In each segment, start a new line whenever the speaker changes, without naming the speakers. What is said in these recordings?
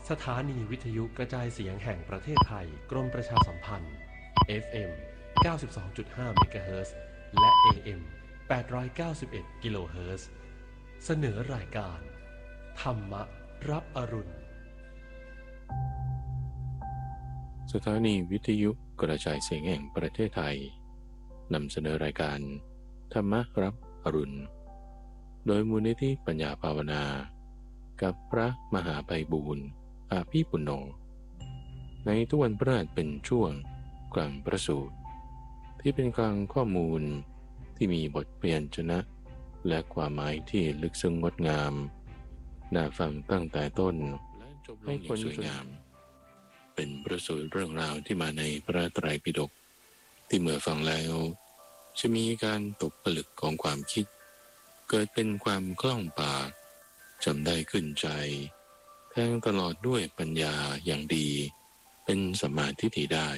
สถานีวิทยุกระจายเสียงแห่งประเทศไทยกรมประชาสัมพันธ์ FM 92.5 เมกะเฮิรตซ์และ AM 891 กิโลเฮิรตซ์เสนอรายการธรรมรับอรุณ
สถานีวิทยุกระจายเสียงแห่งประเทศไทยนำเสนอรายการธรรมรับอรุณโดยมูลนิธิปัญญาภาวนากับพระมหาไพบูลย์อาภีปุณโญในทุกวันพฤหัสเป็นช่วงกลางประสูติที่เป็นกลางข้อมูลที่มีบทเปลี่ยนชนะและความหมายที่ลึกซึ้งงดงามน่าฟังตั้งแต่ต้นให้คนสวยงามเป็นประสูติเรื่องราวที่มาในพระไตรปิฎกที่เมื่อฟังแล้วจะมีการตกผลึกของความคิดเกิดเป็นความคล่องปากจำได้ขึ้นใจแทงตลอดด้วยปัญญาอย่างดีเป็นสัมมาทิฏฐิได้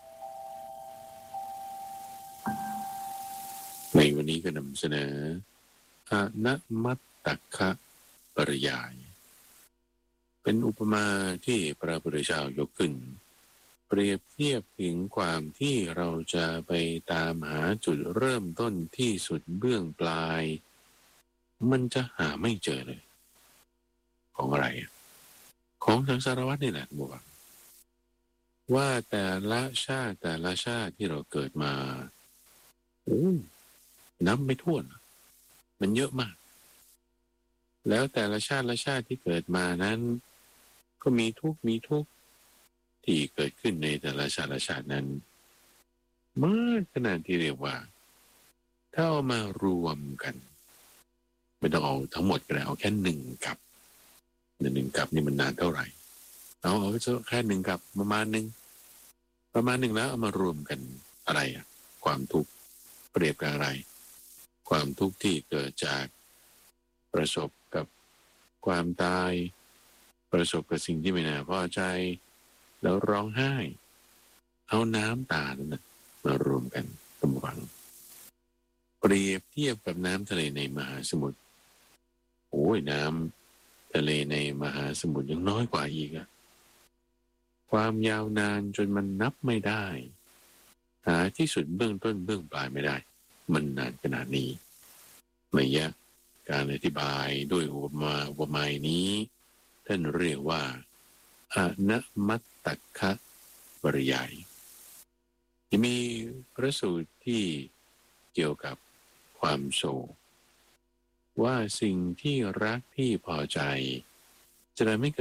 ในวันนี้ก็นำเสนออนัมมัตตคะปริยายเป็นอุปมาที่พระพุทธเจ้ายกขึ้นเปรียบเทียบถึงความที่เราจะไปตามหาจุดเริ่มต้นที่สุดเบื้องปลายมันจะหาไม่เจอเลยของอะไรของสังสารวัฏนี่แหละบอกว่าแต่ละชาติที่เราเกิดมานับไม่ถ้วนมันเยอะมากแล้วแต่ละชาติที่เกิดมานั้นก็มีทุกข์ที่เกิดขึ้นในแต่ละชาตินั้นมากขนาดที่เรียกว่าถ้าเอามารวมกันไม่ต้องเอาทั้งหมดก็ได้เอาแค่หนึ่งกับนี่มันนานเท่าไหร่เอาแค่หนึ่งกับประมาณหนึ่งแล้วเอามารวมกันอะไรความทุกข์เปรียบกับอะไรความทุกข์ที่เกิดจากประสบกับความตายประสบกับสิ่งที่ไม่น่าพอใจแล้วร้องไห้เอาน้ำตานั่นนะมารวมกันกำลังเปรียบเทียบกับน้ำทะเลในมหาสมุทรโอ้ยน้ำทะเลในมหาสมุทรยังน้อยกว่าอีกความยาวนานจนมันนับไม่ได้หาที่สุดเบื้องต้นเบื้องปลายไม่ได้มันนานขนาดนี้ไม่ยากการอธิบายด้วยอุปมานี้ท่านเรียกว่าอนัมมัตตคะปริยายจะมีพระสูตรที่เกี่ยวกับความโศกว่าสิ่งที่รักที่พอใจจะได้ไม่